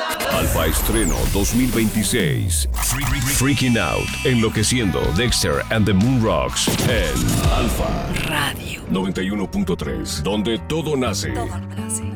Alfa Estreno 2026. Freaking Out, Enloqueciendo, Dexter and the Moon Rocks en Alfa Radio 91.3, donde todo nace. Todo nace.